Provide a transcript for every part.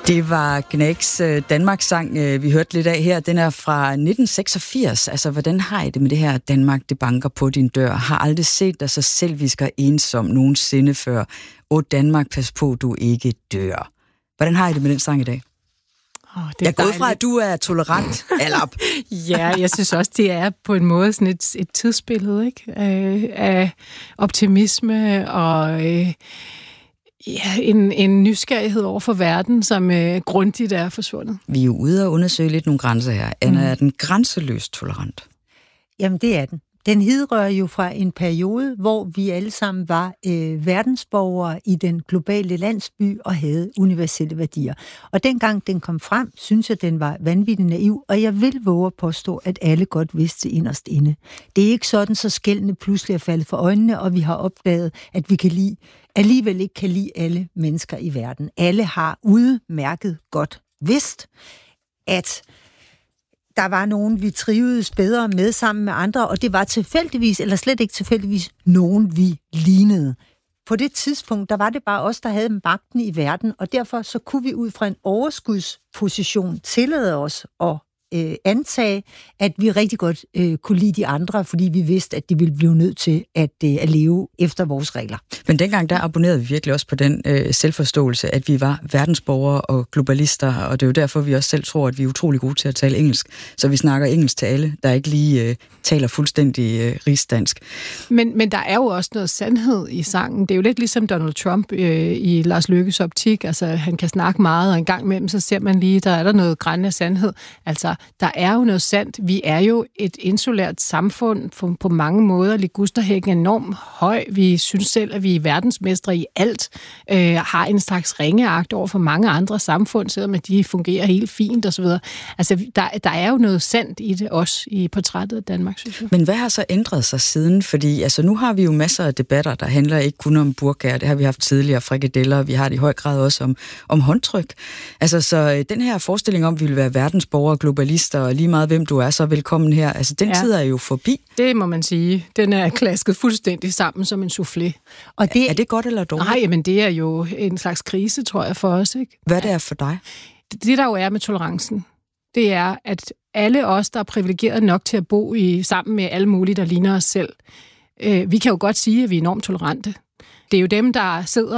Det var Gnags Danmarks sang, vi hørte lidt af her. Den er fra 1986. Altså, hvordan har I det med det her Danmark, det banker på din dør? Har aldrig set dig så selvisk og ensom nogensinde før. Danmark, pas på, du ikke dør. Hvordan har I det med den sang i dag? Jeg er gået fra, at du er tolerant. Ja, jeg synes også, det er på en måde sådan et tidsbillede, ikke? Af optimisme og en nysgerrighed over for verden, som grundigt er forsvundet. Vi er jo ude og undersøge lidt nogle grænser her. Anna, er den grænseløst tolerant? Jamen, det er den. Den hidrører jo fra en periode, hvor vi alle sammen var verdensborgere i den globale landsby og havde universelle værdier. Og dengang den kom frem, synes jeg, den var vanvittigt naiv, og jeg vil våge at påstå, at alle godt vidste inderst inde. Det er ikke sådan, så skældene pludselig er faldet for øjnene, og vi har opdaget, at vi alligevel ikke kan lide alle mennesker i verden. Alle har udmærket godt vidst, at der var nogen, vi trivedes bedre med sammen med andre, og det var tilfældigvis, eller slet ikke tilfældigvis, nogen, vi lignede. På det tidspunkt, der var det bare os, der havde magten i verden, og derfor så kunne vi ud fra en overskudsposition tillade os at antage, at vi rigtig godt kunne lide de andre, fordi vi vidste, at de ville blive nødt til at leve efter vores regler. Men dengang, der abonnerede vi virkelig også på den selvforståelse, at vi var verdensborgere og globalister, og det er jo derfor, vi også selv tror, at vi er utrolig gode til at tale engelsk. Så vi snakker engelsk til alle, der ikke lige taler fuldstændig rigsdansk. Men der er jo også noget sandhed i sangen. Det er jo lidt ligesom Donald Trump i Lars Løkkes optik. Altså, han kan snakke meget, og en gang imellem, så ser man lige, der er der noget græn af sandhed. Altså, der er jo noget sandt. Vi er jo et insulært samfund på mange måder. Ligusterhækken er enormt høj. Vi synes selv, at vi er verdensmestre i alt. Har en slags ringeagt over for mange andre samfund, selvom at de fungerer helt fint osv. Altså, der er jo noget sandt i det også i portrættet af Danmark, synes jeg. Men hvad har så ændret sig siden? Fordi altså, nu har vi jo masser af debatter, der handler ikke kun om burkaer. Det har vi haft tidligere, frikadeller. Vi har det i høj grad også om håndtryk. Altså, så den her forestilling om, at vi vil være verdensborgere, globalister, og lige meget hvem du er, så velkommen her. Altså, den tid er jo forbi. Det må man sige. Den er klasket fuldstændig sammen som en soufflé. Og er det godt eller dårligt? Nej, men det er jo en slags krise, tror jeg, for os, ikke? Hvad det er for dig? Det, der jo er med tolerancen, det er, at alle os, der er privilegeret nok til at bo sammen med alle mulige, der ligner os selv, vi kan jo godt sige, at vi er enormt tolerante. Det er jo dem, der sidder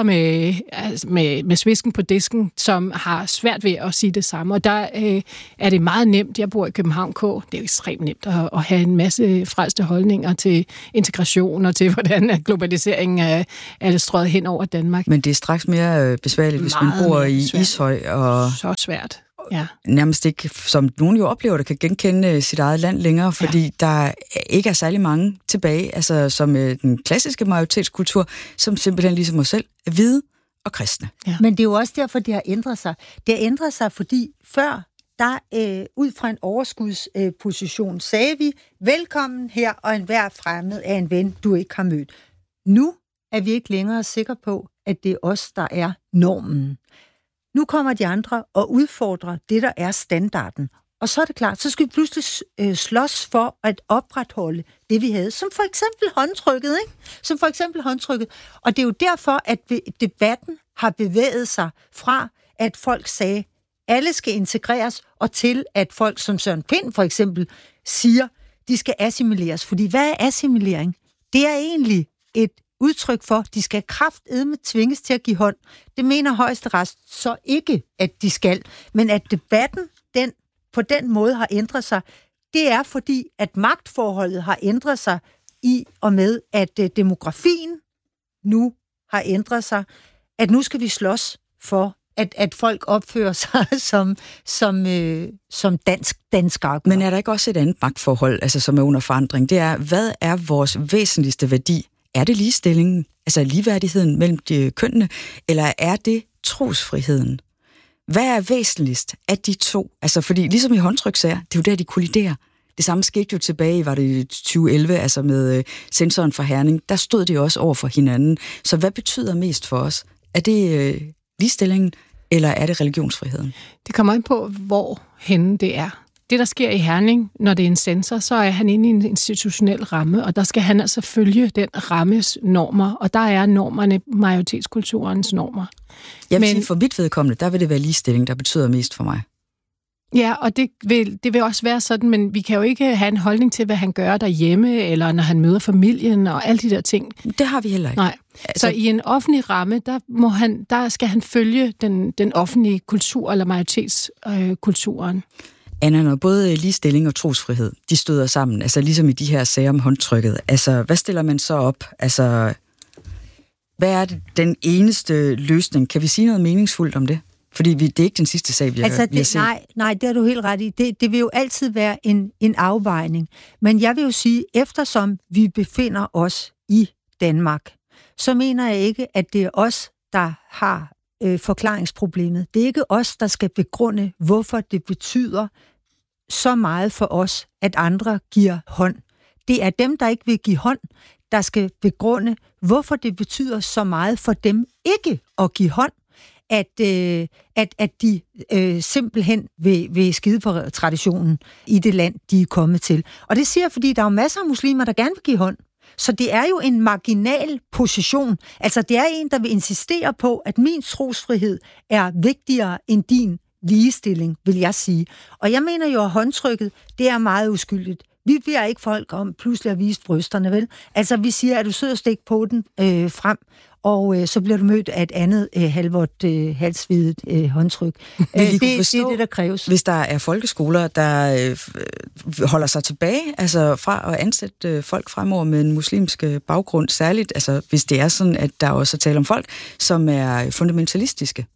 med svisken på disken, som har svært ved at sige det samme. Og der er det meget nemt. Jeg bor i København K. Det er jo ekstremt nemt at have en masse frelste holdninger til integration og til, hvordan globaliseringen er strøget hen over Danmark. Men det er straks mere besværligt, hvis man bor i Ishøj. Og så svært. Ja. Nærmest ikke, som nogen jo oplever, der kan genkende sit eget land længere, fordi der ikke er særlig mange tilbage, altså som den klassiske majoritetskultur, som simpelthen ligesom os selv er hvide og kristne. Ja. Men det er jo også derfor, det har ændret sig. Det har ændret sig, fordi før, der ud fra en overskudsposition, sagde vi, velkommen her, og enhver fremmed er en ven, du ikke har mødt. Nu er vi ikke længere sikre på, at det er os, der er normen. Nu kommer de andre og udfordrer det, der er standarden. Og så er det klart, så skal vi pludselig slås for at opretholde det, vi havde. Som for eksempel håndtrykket, ikke? Som for eksempel håndtrykket. Og det er jo derfor, at debatten har bevæget sig fra, at folk sagde, alle skal integreres, og til, at folk som Søren Pind for eksempel siger, de skal assimileres. Fordi hvad er assimilering? Det er egentlig et udtryk for, at de skal kraftedme tvinges til at give hånd. Det mener Højesteret så ikke, at de skal. Men at debatten på den måde har ændret sig, det er fordi, at magtforholdet har ændret sig i og med, at demografien nu har ændret sig, at nu skal vi slås for, at folk opfører sig som danskere. Men er der ikke også et andet magtforhold, altså som er under forandring? Det er, hvad er vores væsentligste værdi? Er det ligestillingen, altså ligeværdigheden mellem de kønnene, eller er det trosfriheden? Hvad er væsentligst af de to? Altså, fordi ligesom i håndtrykssager, det er jo der, de kolliderer. Det samme skete jo tilbage, var det i 2011, altså med sensoren for Herning. Der stod det også over for hinanden. Så hvad betyder mest for os? Er det ligestillingen, eller er det religionsfriheden? Det kommer an på, hvor henne det er. det, der sker i Herning, når det er en censor, så er han inde i en institutionel ramme, og der skal han altså følge den rammes normer, og der er normerne majoritetskulturens normer. Jeg vil sige, for mit vedkommende, der vil det være ligestilling, der betyder mest for mig. Ja, og det vil også være sådan, men vi kan jo ikke have en holdning til, hvad han gør derhjemme, eller når han møder familien og alle de der ting. Det har vi heller ikke. Nej. Så i en offentlig ramme, der skal han følge den offentlige kultur, eller majoritetskulturen. Anna, når både ligestilling og trosfrihed, de støder sammen, altså ligesom i de her sager om håndtrykket, altså hvad stiller man så op? Altså, hvad er det, den eneste løsning? Kan vi sige noget meningsfuldt om det? Fordi det er ikke den sidste sag, vi har set. Nej, det har du helt ret i. Det vil jo altid være en afvejning. Men jeg vil jo sige, eftersom vi befinder os i Danmark, så mener jeg ikke, at det er os, der har forklaringsproblemet. Det er ikke os, der skal begrunde, hvorfor det betyder så meget for os, at andre giver hånd. Det er dem, der ikke vil give hånd, der skal begrunde, hvorfor det betyder så meget for dem ikke at give hånd, at de simpelthen vil skide på traditionen i det land, de er kommet til. Og det siger jeg, fordi der er jo masser af muslimer, der gerne vil give hånd. Så det er jo en marginal position. Altså det er en, der vil insistere på, at min trosfrihed er vigtigere end din ligestilling, vil jeg sige. Og jeg mener jo, at håndtrykket, det er meget uskyldigt. Vi beder ikke folk om pludselig at vise brysterne, vel? Altså vi siger, at du sidder og stik på den frem, og så bliver du mødt af et andet halvvådt halsvidet håndtryk. Det er det, der kræves. Hvis der er folkeskoler, der holder sig tilbage altså fra at ansætte folk fremover med en muslimsk baggrund, særligt altså, hvis det er sådan, at der også er tale om folk, som er fundamentalistiske,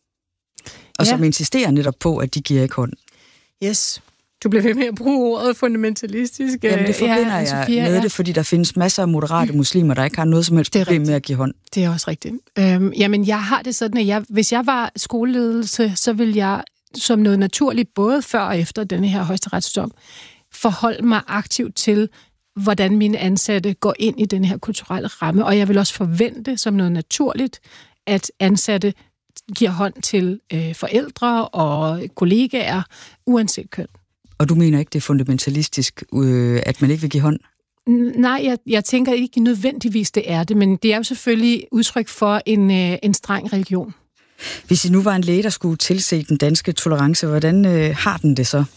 og som insisterer netop på, at de giver ikke hånd. Yes. Du bliver ved med at bruge ordet fundamentalistisk. Jamen, det forbinder jeg med det, fordi der findes masser af moderate muslimer, der ikke har noget som helst problem med at give hånd. Det er også rigtigt. Jamen, jeg har det sådan, at hvis jeg var skoleledelse, så ville jeg som noget naturligt, både før og efter denne her højesteretsdom, forholde mig aktivt til, hvordan mine ansatte går ind i den her kulturelle ramme. Og jeg vil også forvente som noget naturligt, at ansatte giver hånd til forældre og kollegaer, uanset køn. Og du mener ikke, det er fundamentalistisk, at man ikke vil give hånd? Nej, jeg tænker ikke nødvendigvis, det er det, men det er jo selvfølgelig udtryk for en streng religion. Hvis I nu var en læge, der skulle tilse den danske tolerance, hvordan har den det så?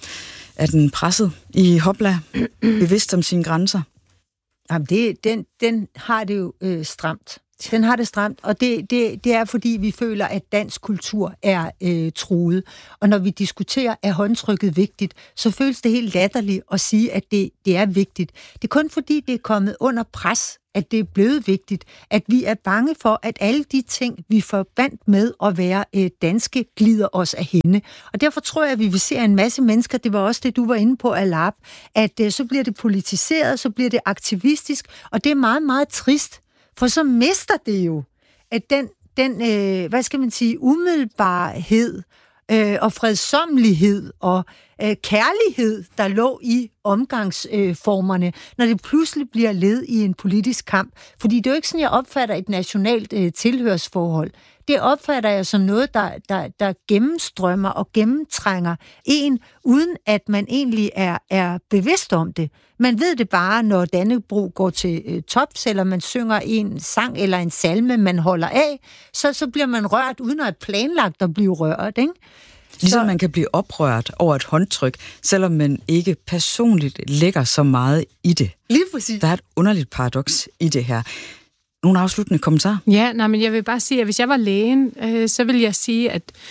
Er den presset i hopla, bevidst om sine grænser? Jamen, den har det jo stramt. Den har det stramt, og det er, fordi vi føler, at dansk kultur er truet. Og når vi diskuterer, er håndtrykket vigtigt, så føles det helt latterligt at sige, at det er vigtigt. Det er kun fordi, det er kommet under pres, at det er blevet vigtigt, at vi er bange for, at alle de ting, vi forbandt med at være danske, glider os af hende. Og derfor tror jeg, at vi vil se en masse mennesker, det var også det, du var inde på, Alap, at så bliver det politiseret, så bliver det aktivistisk, og det er meget, meget trist. For så mister det jo, at den hvad skal man sige, umiddelbarhed og fredsommelighed og kærlighed, der lå i omgangsformerne, når det pludselig bliver led i en politisk kamp. Fordi det er jo ikke sådan, jeg opfatter et nationalt tilhørsforhold. Det opfatter jeg som noget, der gennemstrømmer og gennemtrænger en, uden at man egentlig er bevidst om det. Man ved det bare, når Dannebrog går til tops, eller man synger en sang eller en salme, man holder af, så bliver man rørt, uden at have planlagt at blive rørt, ikke? Ligesom man kan blive oprørt over et håndtryk, selvom man ikke personligt lægger så meget i det. Lige præcis. Der er et underligt paradoks i det her. Nogle afsluttende kommentarer? Ja, men jeg vil bare sige, at hvis jeg var lægen, så vil jeg sige,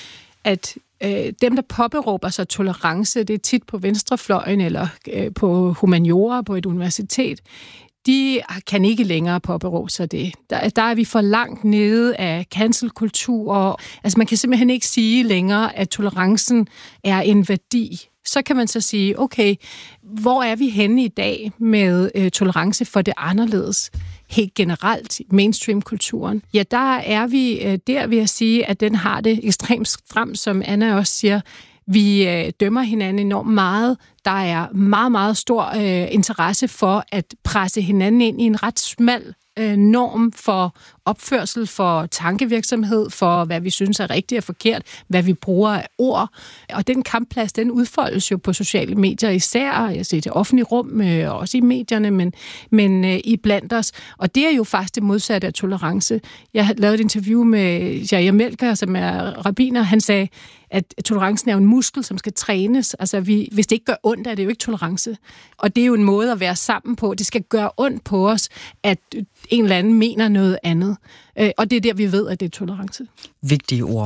at dem, der påberåber sig tolerance, det er tit på venstrefløjen eller på humaniora på et universitet, de kan ikke længere påberåbe sig det. Der er vi for langt nede af cancelkultur. Altså man kan simpelthen ikke sige længere, at tolerancen er en værdi. Så kan man så sige, okay, hvor er vi henne i dag med tolerance for det anderledes? Helt generelt, mainstream-kulturen. Ja, der er vi der, vil jeg sige, at den har det ekstremt stramt, som Anna også siger. Vi dømmer hinanden enormt meget. Der er meget, meget stor interesse for at presse hinanden ind i en ret smal norm for opførsel, for tankevirksomhed, for hvad vi synes er rigtigt og forkert, hvad vi bruger af ord. Og den kampplads, den udfoldes jo på sociale medier især, jeg ser det offentlige rum, også i medierne, men i blandt os. Og det er jo faktisk det modsatte af tolerance. Jeg har lavet et interview med Jair Melker, som er rabbiner. Han sagde, at tolerancen er jo en muskel, som skal trænes. Altså, hvis det ikke gør ondt, er det jo ikke tolerance. Og det er jo en måde at være sammen på. Det skal gøre ondt på os, at en eller anden mener noget andet. Og det er der, vi ved, at det er tolerance. Vigtige ord.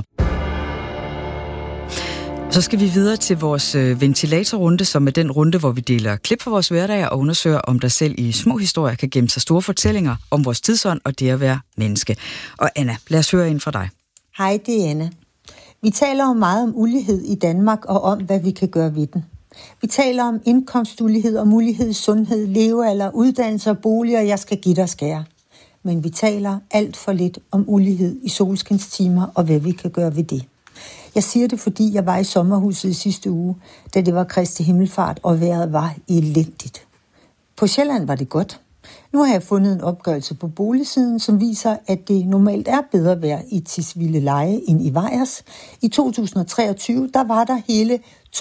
Så skal vi videre til vores ventilatorrunde, som er den runde, hvor vi deler klip fra vores hverdag og undersøger, om der selv i små historier kan gemme sig store fortællinger om vores tidsånd og det at være menneske. Og Anna, lad os høre ind fra dig. Hej, det er Anna. Vi taler jo meget om ulighed i Danmark og om, hvad vi kan gøre ved den. Vi taler om indkomstulighed og mulighed i sundhed, levealder, uddannelse og boliger, jeg skal give dig skære. Men vi taler alt for lidt om ulighed i solskinstimer og hvad vi kan gøre ved det. Jeg siger det, fordi jeg var i sommerhuset i sidste uge, da det var Kristi Himmelfart, og vejret var elendigt. På Sjælland var det godt. Nu har jeg fundet en opgørelse på boligsiden, som viser, at det normalt er bedre vejr i Tisvildeleje end i Vejers. I 2023 der var der hele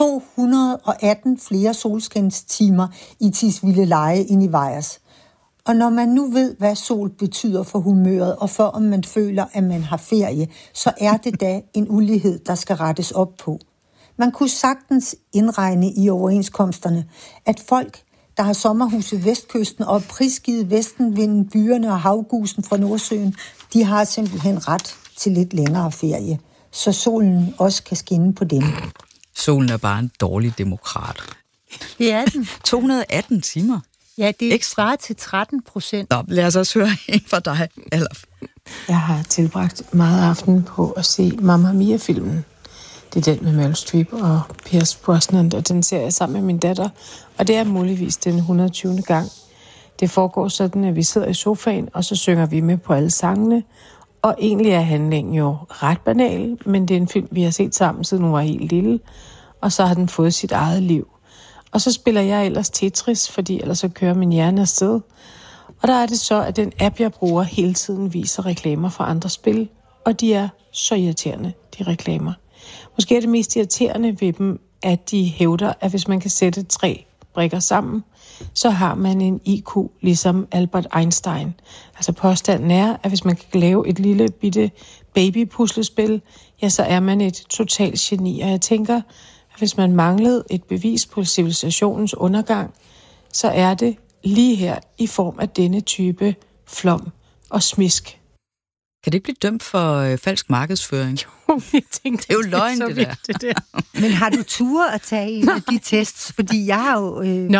218 flere solskinstimer i Tisvildeleje end i Vejers. Og når man nu ved, hvad sol betyder for humøret, og for om man føler, at man har ferie, så er det da en ulighed, der skal rettes op på. Man kunne sagtens indregne i overenskomsterne, at folk, der har sommerhus ved Vestkysten og prisgivet vestenvinden, byerne og havgusen fra Nordsøen, de har simpelthen ret til lidt længere ferie, så solen også kan skinne på dem. Solen er bare en dårlig demokrat. Det er den. 218 timer. Ja, det er svaret til 13%. Nå, lad os også høre en fra dig, Alf. Jeg har tilbragt meget aften på at se Mamma Mia-filmen. Det er den med Meryl Streep og Pierce Brosnan, og den ser jeg sammen med min datter. Og det er muligvis den 120. gang. Det foregår sådan, at vi sidder i sofaen, og så synger vi med på alle sangene. Og egentlig er handlingen jo ret banal, men det er en film, vi har set sammen, siden hun var helt lille. Og så har den fået sit eget liv. Og så spiller jeg ellers Tetris, fordi ellers så kører min hjerne afsted. Og der er det så, at den app, jeg bruger, hele tiden viser reklamer fra andre spil. Og de er så irriterende, de reklamer. Måske er det mest irriterende ved dem, at de hævder, at hvis man kan sætte 3 brikker sammen, så har man en IQ ligesom Albert Einstein. Altså påstanden er, at hvis man kan lave et lille bitte babypuslespil, ja, så er man et totalt geni. Og jeg tænker, at hvis man manglede et bevis på civilisationens undergang, så er det lige her i form af denne type flom og smisk. Kan det ikke blive dømt for falsk markedsføring? Jo, jeg tænkte, det er jo løgn, det der. Men har du tur at tage en af de tests? Fordi jeg har jo det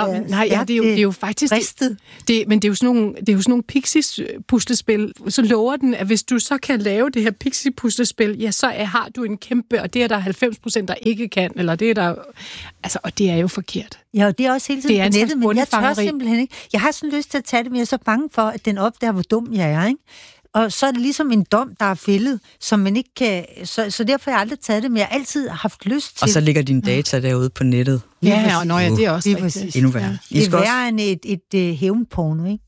er jo faktisk ristet. Men det er jo sådan nogle Pixies-puslespil. Så lover den, at hvis du så kan lave det her Pixie-puslespil, ja, så har du en kæmpe, og det er der 90%, der ikke kan, eller det er der... Altså, og det er jo forkert. Ja, og det er også hele tiden på nettet, men jeg tør simpelthen ikke. Jeg har sådan lyst til at tage det, men jeg er så bange for, at den opdager, hvor dum jeg er, ikke? Og så er det ligesom en dom, der er fældet, som man ikke kan... Så derfor har jeg aldrig taget det, men jeg har altid haft lyst til... Og så ligger dine data derude på nettet. Ja, og det er også rigtigt. Endnu værre. Ja. Det er værre end et hævnporno, ikke?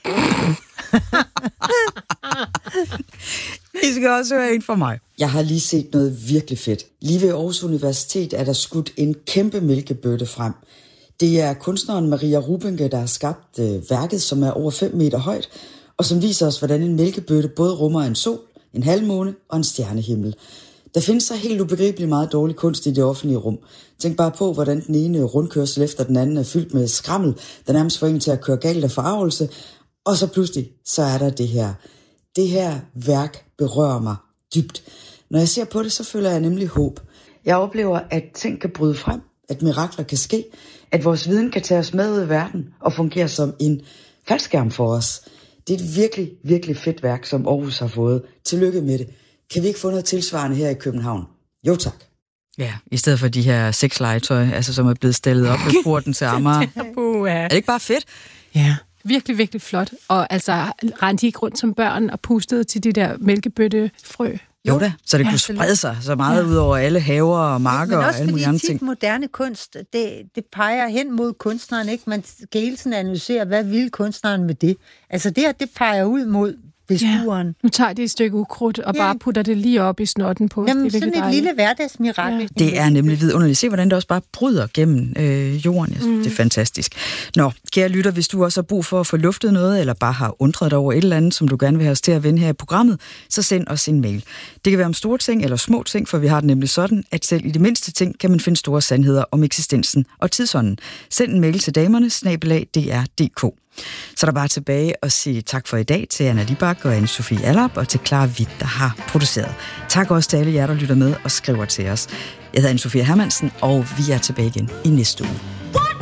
I skal også høre en fra mig. Jeg har lige set noget virkelig fedt. Lige ved Aarhus Universitet er der skudt en kæmpe mælkebøtte frem. Det er kunstneren Maria Rubinke, der har skabt værket, som er over 5 meter højt, og som viser os, hvordan en mælkebøtte både rummer en sol, en halvmåne og en stjernehimmel. Der findes så helt ubegribeligt meget dårlig kunst i det offentlige rum. Tænk bare på, hvordan den ene rundkørsel efter den anden er fyldt med skrammel, der nærmest får en til at køre galt af forarvelse, og så pludselig, så er der det her. Det her værk berører mig dybt. Når jeg ser på det, så føler jeg nemlig håb. Jeg oplever, at ting kan bryde frem, at mirakler kan ske, at vores viden kan tage os med ud i verden og fungere som en faldskærm for os. Det er et virkelig, virkelig fedt værk, som Aarhus har fået. Tillykke med det. Kan vi ikke få noget tilsvarende her i København? Jo tak. Ja, i stedet for de her sexlegetøj, altså som er blevet stillet op ved porten til Amager. Er det ikke bare fedt? Ja, virkelig, virkelig flot. Og altså rendte de ikke rundt som børn og pustede til de der mælkebøttefrø? Jo da, så det kunne sprede sig så meget ud over alle haver og marker og alle mulige andre ting. Men også fordi moderne kunst, det peger hen mod kunstneren, ikke? Man skal hele tiden analysere, hvad vil kunstneren med det? Altså det peger ud mod beskueren. Ja, nu tager de et stykke ukrudt og bare putter det lige op i snotten på. Jamen, sådan et lille hverdagsmirakel. Ja. Det er nemlig vidunderligt. Se, hvordan det også bare bryder gennem jorden. Jeg synes, det er fantastisk. Nå, kære lytter, hvis du også har brug for at få luftet noget, eller bare har undret dig over et eller andet, som du gerne vil have os til at vende her i programmet, så send os en mail. Det kan være om store ting eller små ting, for vi har det nemlig sådan, at selv i de mindste ting kan man finde store sandheder om eksistensen og tidsånden. Send en mail til damerne@dr.dk. Så er der bare tilbage at sige tak for i dag til Anna Libak og Anne-Sophie Allap og til Clara Witt, der har produceret. Tak også til alle jer, der lytter med og skriver til os. Jeg hedder Anne-Sophie Hermansen, og vi er tilbage igen i næste uge.